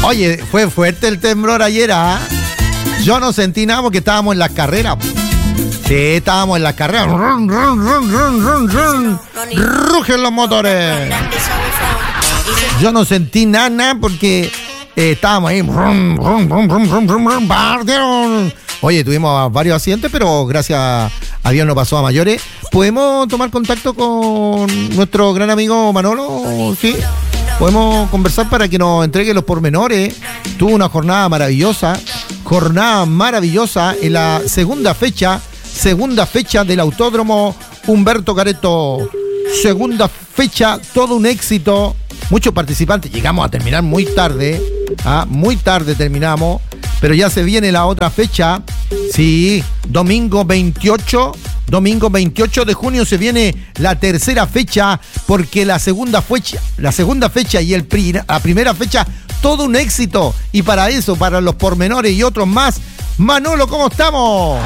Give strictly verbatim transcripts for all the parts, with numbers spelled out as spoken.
Oye, fue fuerte el temblor ayer, ¿ah? Yo no sentí nada porque estábamos en las carreras. Sí, estábamos en las carreras. Run, run, run, run, run, run. Rugen los motores. Yo no sentí nada, nada porque eh, estábamos ahí. Rum, rum, rum, rum, rum, rum, rum, partieron. Oye, tuvimos varios accidentes, pero gracias a Dios no pasó a mayores. ¿Podemos tomar contacto con nuestro gran amigo Manolo? Sí. Podemos conversar para que nos entregue los pormenores. Tuvo una jornada maravillosa, jornada maravillosa en la segunda fecha, segunda fecha del Autódromo Humberto Careto. Segunda fecha, todo un éxito. Muchos participantes, llegamos a terminar muy tarde, ¿ah? Muy tarde terminamos, pero ya se viene la otra fecha. Sí, domingo veintiocho. Domingo veintiocho de junio se viene la tercera fecha, porque la segunda fecha, la segunda fecha y el pri, la primera fecha, todo un éxito. Y para eso, para los pormenores y otros más, Manolo, ¿cómo estamos?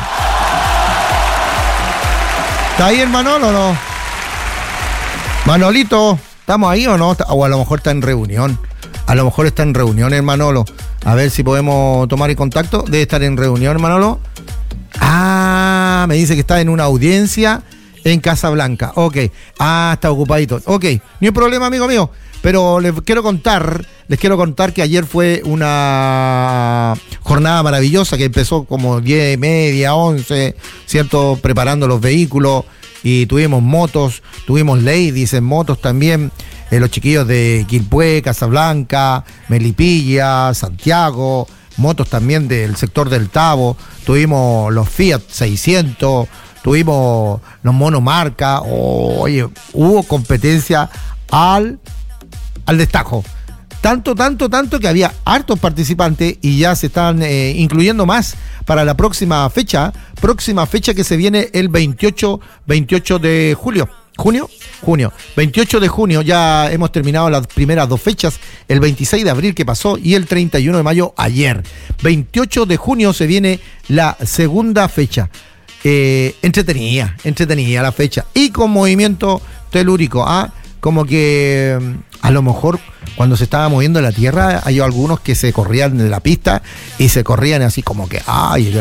¿Está ahí el Manolo o no? Manolito, ¿estamos ahí o no? O a lo mejor está en reunión. A lo mejor está en reunión el Manolo. A ver si podemos tomar el contacto. Debe estar en reunión, Manolo. Ah, me dice que está en una audiencia en Casablanca. Ok. Ah, está ocupadito. Ok, ni un problema, amigo mío. Pero les quiero contar, les quiero contar que ayer fue una jornada maravillosa que empezó como diez y media, once, ¿cierto? Preparando los vehículos y tuvimos motos, tuvimos ladies en motos también. Eh, los chiquillos de Quilpué, Casablanca, Melipilla, Santiago, motos también del sector del Tabo, tuvimos los Fiat seiscientos, tuvimos los monomarca. Oh, oye, hubo competencia al, al destajo. Tanto, tanto, tanto que había hartos participantes y ya se están eh, incluyendo más para la próxima fecha, próxima fecha que se viene el veintiocho de julio. ¿Junio? Junio. veintiocho de junio, ya hemos terminado las primeras dos fechas, el veintiséis de abril que pasó y el treinta y uno de mayo ayer. veintiocho de junio se viene la segunda fecha. Eh, entretenida, entretenida la fecha. Y con movimiento telúrico, ¿ah? Como que a lo mejor cuando se estaba moviendo la tierra, hay algunos que se corrían en la pista y se corrían así como que, ay...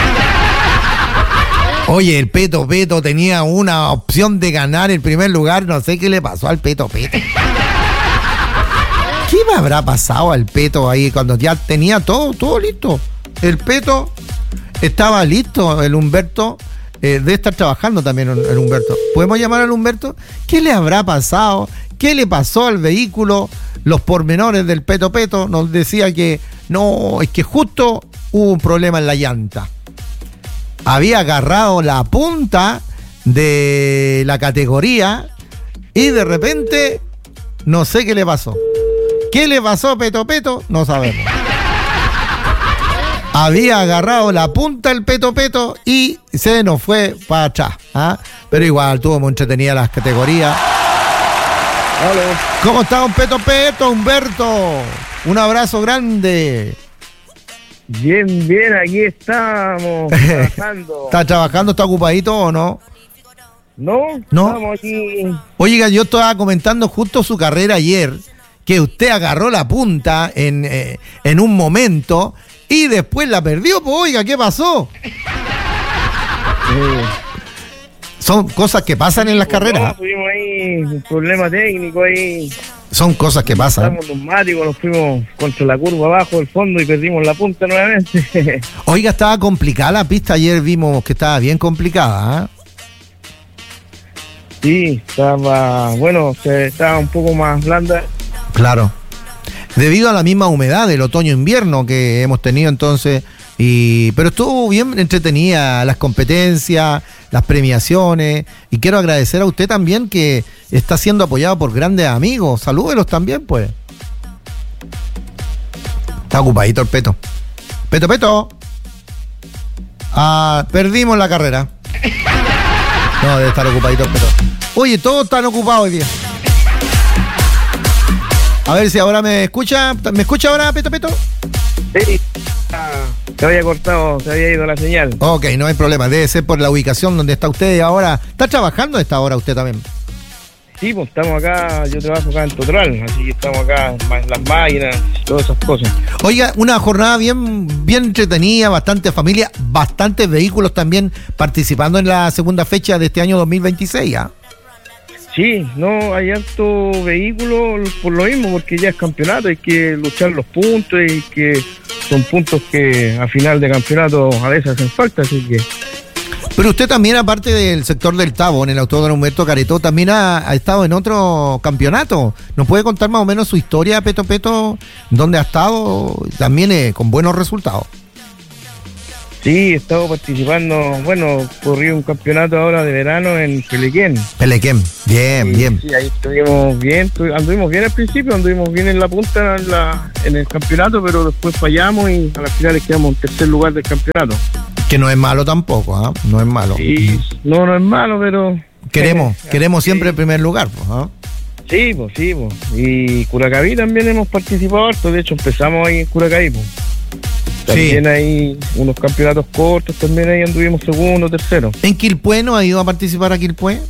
Oye, el Peto Peto tenía una opción de ganar el primer lugar, no sé qué le pasó al Peto Peto. ¿Qué me habrá pasado al Peto ahí cuando ya tenía todo, todo listo? El Peto estaba listo, el Humberto eh, debe estar trabajando también el Humberto. ¿Podemos llamar al Humberto? ¿Qué le habrá pasado? ¿Qué le pasó al vehículo? Los pormenores del Peto Peto nos decía que no, es que justo hubo un problema en la llanta. Había agarrado la punta de la categoría y de repente no sé qué le pasó. ¿Qué le pasó, Peto Peto? No sabemos. Había agarrado la punta el Peto Peto y se nos fue para atrás, ¿ah? Pero igual tuvo muy entretenida las categorías. Hola. ¿Cómo está un Peto Peto, Humberto? Un abrazo grande. Bien, bien, aquí estamos trabajando. ¿Está trabajando? ¿Está ocupadito o no? No, no. Estamos aquí. Oiga, yo estaba comentando justo su carrera ayer, que usted agarró la punta en, eh, en un momento y después la perdió. Pues, oiga, ¿qué pasó? Eh. Son cosas que pasan en las carreras. No, tuvimos ahí un problema técnico ahí. Son cosas que pasan. Estamos neumáticos, nos fuimos contra la curva abajo del fondo y perdimos la punta nuevamente. Oiga, estaba complicada la pista, ayer vimos que estaba bien complicada, ¿eh? Sí, estaba, bueno, se, estaba un poco más blanda. Claro. Debido a la misma humedad del otoño-invierno que hemos tenido entonces, y pero estuvo bien entretenida las competencias, las premiaciones, y quiero agradecer a usted también que está siendo apoyado por grandes amigos. Salúdelos también, pues. Está ocupadito el Peto. Peto, Peto. Ah, perdimos la carrera. No, debe estar ocupadito el Peto. Oye, todos están ocupados hoy día. A ver si ahora me escucha. ¿Me escucha ahora, Peto Peto? Sí. Se había cortado, se había ido la señal. Ok, no hay problema. Debe ser por la ubicación donde está usted ahora. ¿Está trabajando a esta hora usted también? Sí, pues estamos acá, yo trabajo acá en Totoral, así que estamos acá en las máquinas, todas esas cosas. Oiga, una jornada bien, bien entretenida, bastante familia, bastantes vehículos también participando en la segunda fecha de este año dos mil veintiséis, ¿ah? Sí, no, hay harto vehículo por lo mismo, porque ya es campeonato, hay que luchar los puntos y que son puntos que a final de campeonato a veces hacen falta, así que... Pero usted también, aparte del sector del Tabo, en el Autódromo Humberto Caretó, también ha, ha estado en otro campeonato. ¿Nos puede contar más o menos su historia, Peto Peto? ¿Dónde ha estado? También eh, con buenos resultados. Sí, he estado participando, bueno, corrí un campeonato ahora de verano en Pelequén. Pelequén, bien, sí, bien. Sí, ahí estuvimos bien, anduvimos bien al principio, anduvimos bien en la punta en, la, en el campeonato, pero después fallamos y a las finales quedamos en tercer lugar del campeonato. Que no es malo tampoco, ¿eh? No es malo. Sí, no, no es malo, pero... Queremos, eh, queremos sí. siempre el primer lugar, pues, ¿eh? Sí, pues, sí, pues. Y Curacaví también hemos participado harto, de hecho empezamos ahí en Curacaví, pues. También Sí. hay unos campeonatos cortos, también ahí anduvimos segundo, tercero. ¿En Quilpué no ha ido a participar a Quilpué?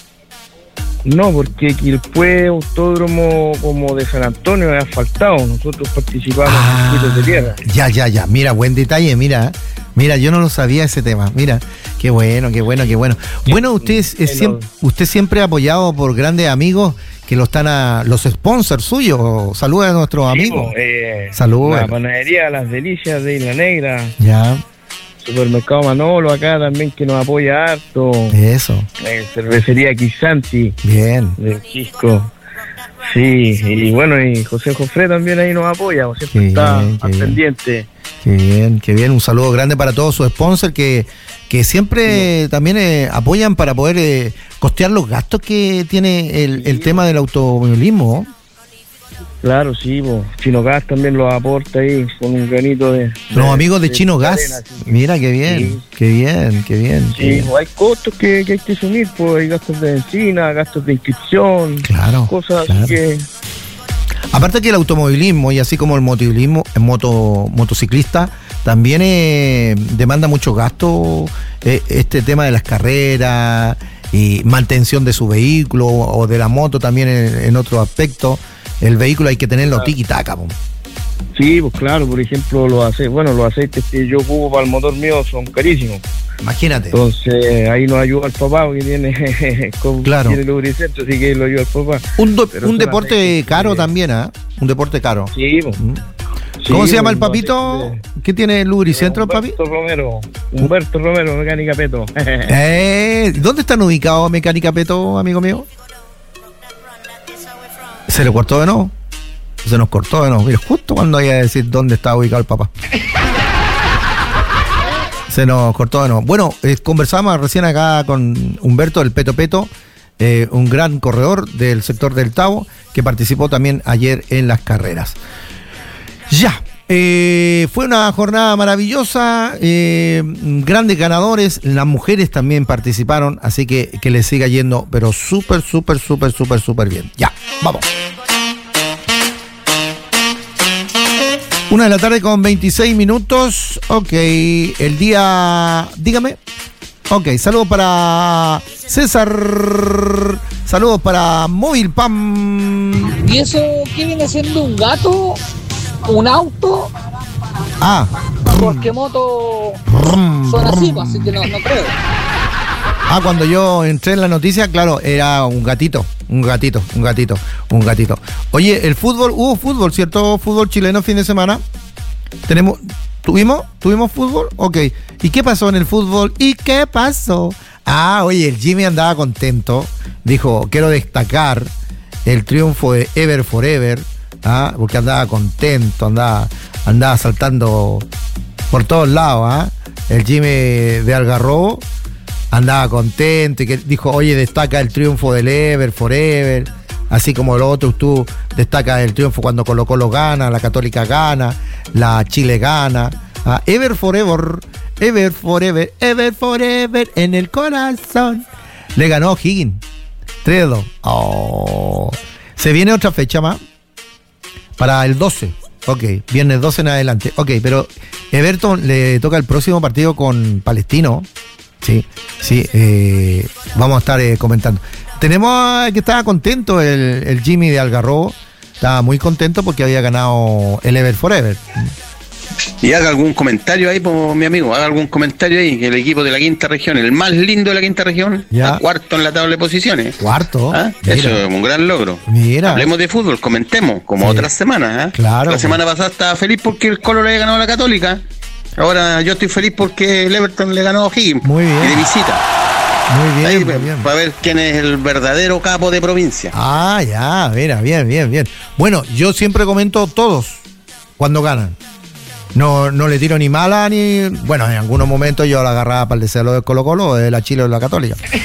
No, porque Quilpué, autódromo como de San Antonio, es asfaltado. Nosotros participamos Ah, en circuitos de tierra. Ya, ya, ya. Mira, buen detalle, mira. Mira, yo no lo sabía ese tema. Mira, qué bueno, qué bueno, qué bueno. Bueno, usted, es, es siempre, usted siempre apoyado por grandes amigos que lo están a los sponsors suyos. Saluda a nuestros Sí, amigos. Eh, Saluda. La panadería Las Delicias de Isla Negra. Ya. Supermercado Manolo acá también, que nos apoya harto. Eso. Eh, cervecería Quisanti. Bien. Del Quisco. Sí, y bueno, y José Jofré también ahí nos apoya, siempre Qué está bien, qué al bien. pendiente. Qué bien, qué bien. Un saludo grande para todos sus sponsors que, que siempre sí. también eh, apoyan para poder eh, costear los gastos que tiene el, el tema del automovilismo. Claro, sí, pues. Chino Gas también los aporta ahí con un granito de... Los de, amigos de, de Chino Gas. Arena, Mira, qué bien, sí. qué bien, qué bien. Sí, qué bien. Pues hay costos que, que hay que asumir, pues hay gastos de benzina, gastos de inscripción, claro, cosas claro. así que... Aparte que el automovilismo y así como el motovilismo, el moto, motociclista, también eh, demanda mucho gasto, eh, este tema de las carreras y mantención de su vehículo o de la moto también en, en otro aspecto. El vehículo hay que tenerlo claro. tiki-taka. Po. Sí, pues claro, por ejemplo, los aceites, bueno, los aceites que yo ocupo para el motor mío son carísimos. Imagínate. Entonces, ahí nos ayuda el papá, que tiene, con, claro. tiene lubricante, así que lo ayuda el papá. Un, do, un deporte caro que... también, ¿ah? ¿eh? Un deporte caro. Sí, pues. ¿Mm? ¿Cómo sí, se llama el papito? De... ¿Qué tiene lubricentro el papi? Humberto Romero. Humberto Romero, Mecánica Peto. eh, ¿Dónde están ubicados Mecánica Peto, amigo mío? ¿Se le cortó de nuevo? Se nos cortó de nuevo. Mira, justo cuando hay a decir dónde está ubicado el papá. Se nos cortó de nuevo. Bueno, eh, conversamos recién acá con Humberto del Peto Peto, eh, un gran corredor del sector del Tabo, que participó también ayer en las carreras. Ya, eh, fue una jornada maravillosa, eh, grandes ganadores, las mujeres también participaron, así que que les siga yendo, pero súper, súper, súper, súper, súper bien. Ya, vamos. Una de la tarde con veintiséis minutos. Ok, el día... Dígame. Ok, saludos para César. Saludos para Móvil Pam. ¿Y eso qué viene siendo? ¿Un gato? ¿Un auto? Ah. Porque moto son así, así que no, no creo. Ah, cuando yo entré en la noticia, claro, era un gatito, un gatito, un gatito, un gatito. Oye, el fútbol, hubo fútbol, ¿cierto? Fútbol chileno fin de semana. Tenemos, ¿tuvimos? ¿Tuvimos fútbol? Ok. ¿Y qué pasó en el fútbol? ¿Y qué pasó? Ah, oye, el Jimmy andaba contento. Dijo, quiero destacar el triunfo de Ever Forever, ¿ah? Porque andaba contento, andaba, andaba saltando por todos lados, ¿ah? El Jimmy de Algarrobo andaba contento y que dijo, oye, destaca el triunfo del Ever Forever, así como los otros, tú destaca el triunfo cuando Colo Colo gana, la Católica gana, la Chile gana. Ah, Ever Forever, Ever Forever, Ever Forever en el corazón. Le ganó Higgins, tres dos. Oh. Se viene otra fecha más para el doce. Ok, viernes doce en adelante. Ok, pero Everton le toca el próximo partido con Palestino. Sí, sí, eh, vamos a estar eh, comentando. Tenemos que estaba contento el, el Jimmy de Algarrobo. Estaba muy contento porque había ganado el Ever Forever. Y haga algún comentario ahí, pues, mi amigo, haga algún comentario ahí, que el equipo de la quinta región, el más lindo de la quinta región, ya. Está cuarto en la tabla de posiciones. Cuarto. ¿Ah? Eso es un gran logro. Mira. Hablemos de fútbol, comentemos, como sí. Otras semanas. ¿eh? Claro. La semana pasada estaba feliz porque el Colo le había ganado a la Católica. Ahora yo estoy feliz porque el Everton le ganó a O'Higgins. Muy bien. Y de visita. Muy bien, ahí, muy bien. Para ver quién es el verdadero capo de provincia. Ah, ya, mira, bien, bien, bien. Bueno, yo siempre comento todos cuando ganan. No, no le tiro ni mala ni. Bueno, en algunos momentos yo la agarraba para el deseo del Colo Colo, de la Chile o de la Católica. Pero,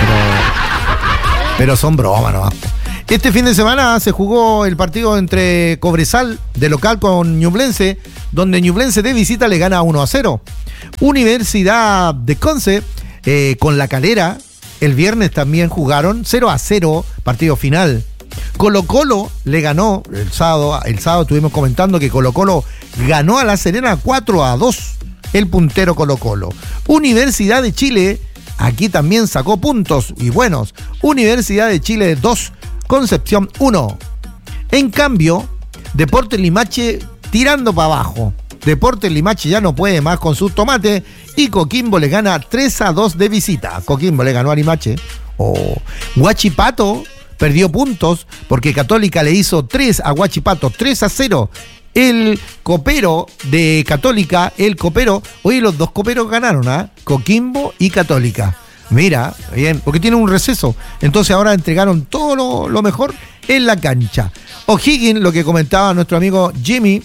pero son bromas, ¿no? Este fin de semana se jugó el partido entre Cobresal de local con Ñublense, donde Ñublense de visita le gana uno a cero. Universidad de Conce eh, con La Calera, el viernes también jugaron cero a cero, partido final. Colo Colo le ganó el sábado, el sábado estuvimos comentando que Colo Colo ganó a La Serena cuatro a dos, el puntero Colo Colo. Universidad de Chile, aquí también sacó puntos y buenos. Universidad de Chile dos, Concepción uno. En cambio, Deportes Limache tirando para abajo. Deportes Limache ya no puede más con sus tomates y Coquimbo le gana tres a dos de visita. Coquimbo le ganó a Limache. Oh. Huachipato perdió puntos porque Católica le hizo tres a Huachipato, tres a cero. El copero de Católica, el copero, hoy los dos coperos ganaron, ¿ah? ¿eh? Coquimbo y Católica. Mira, bien, porque tienen un receso. Entonces ahora entregaron todo lo, lo mejor en la cancha. O'Higgins, lo que comentaba nuestro amigo Jimmy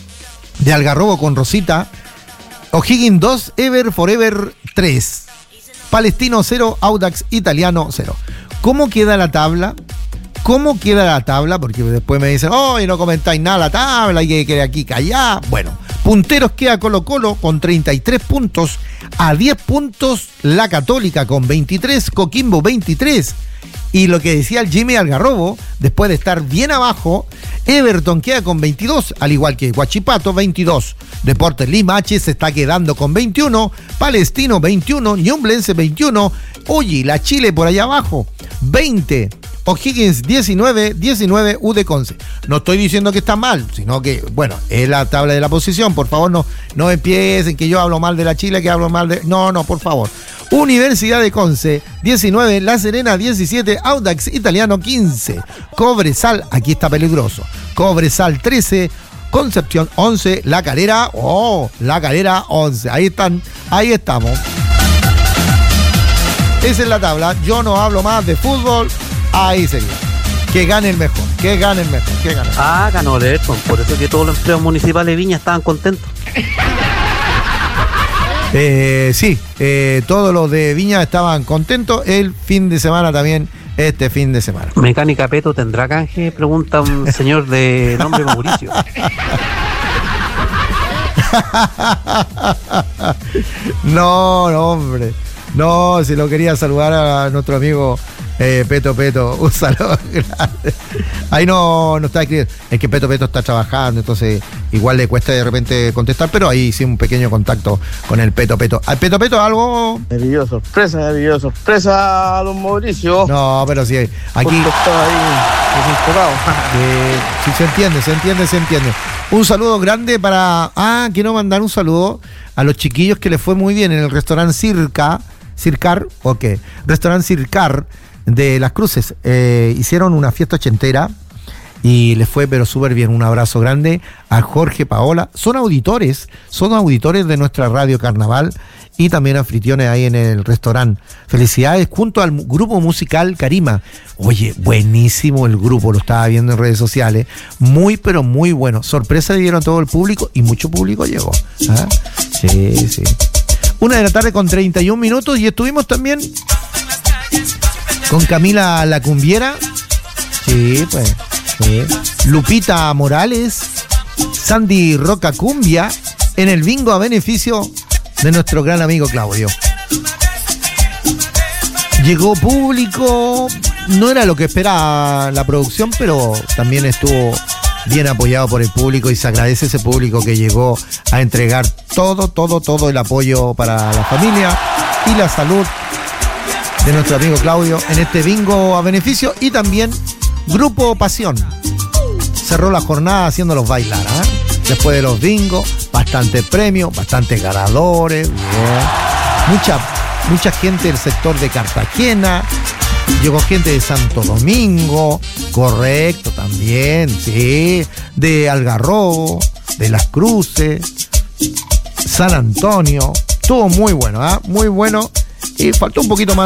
de Algarrobo con Rosita. O'Higgins dos, Ever Forever tres. Palestino cero, Audax Italiano cero. ¿Cómo queda la tabla? ¿Cómo queda la tabla? Porque después me dicen, oh, y no comentáis nada la tabla, y que quede aquí callar. Bueno, punteros queda Colo Colo con treinta y tres puntos, a diez puntos la Católica con veintitrés, Coquimbo veintitrés. Y lo que decía el Jimmy Algarrobo, después de estar bien abajo, Everton queda con veintidós, al igual que Huachipato veintidós. Deportes Limache se está quedando con veintiuno, Palestino veintiuno, Ñublense veintiuno, oye, la Chile por allá abajo, veinte. O'Higgins diecinueve, diecinueve U de Conce. No estoy diciendo que está mal, sino que, bueno, es la tabla de la posición. Por favor, no, no empiecen que yo hablo mal de la Chile, que hablo mal de... No, no, por favor. Universidad de Conce, diecinueve, La Serena, diecisiete, Audax Italiano, quince. Cobresal, aquí está peligroso. Cobresal, trece, Concepción, once, La Calera, oh, La Calera, once. Ahí están, ahí estamos. Esa es la tabla. Yo no hablo más de fútbol. Ahí sería. Que gane el mejor, que gane el mejor, que gane el mejor. Ah, ganó el Everton, por eso que todos los empleados municipales de Viña estaban contentos. Eh, sí, eh, todos los de Viña estaban contentos el fin de semana también, este fin de semana. Mecánica Peto tendrá canje, pregunta un señor de nombre Mauricio. No, no, hombre. No, si lo quería saludar a nuestro amigo eh, Peto Peto, un saludo grande. Ahí no, no está escribiendo. Es que Peto Peto está trabajando, entonces igual le cuesta de repente contestar, pero ahí sí un pequeño contacto con el Peto Peto. ¿Al Peto Peto algo? Me pidió sorpresa, me pidió sorpresa a don Mauricio. No, pero sí, aquí... estaba ahí desinfocado. Eh, sí, se entiende, se entiende, se entiende. Un saludo grande para... Ah, quiero mandar un saludo a los chiquillos que les fue muy bien en el restaurante Circa, Circar, ok, restaurante Circar de Las Cruces. Eh, hicieron una fiesta ochentera y les fue pero súper bien. Un abrazo grande a Jorge, Paola. Son auditores, son auditores de nuestra radio Carnaval y también anfitriones ahí en el restaurante. Felicidades junto al grupo musical Carima. Oye, buenísimo el grupo, lo estaba viendo en redes sociales. Muy, pero muy bueno. Sorpresa dieron todo el público y mucho público llegó. ¿Ah? Sí, sí. Una de la tarde con treinta y un minutos y estuvimos también con Camila La Cumbiera. Sí, pues. Sí. Lupita Morales, Sandy Roca Cumbia en el bingo a beneficio de nuestro gran amigo Claudio. Llegó público, no era lo que esperaba la producción, pero también estuvo bien apoyado por el público y se agradece ese público que llegó a entregar todo, todo, todo el apoyo para la familia y la salud de nuestro amigo Claudio en este bingo a beneficio. Y también Grupo Pasión cerró la jornada haciéndolos bailar, ¿eh? Después de los bingos, bastante premios, bastantes ganadores, bien. Mucha, mucha gente del sector de Cartagena, llegó gente de Santo Domingo, correcto también, sí, de Algarrobo, de Las Cruces, San Antonio, estuvo muy bueno, ¿eh? Muy bueno, y faltó un poquito más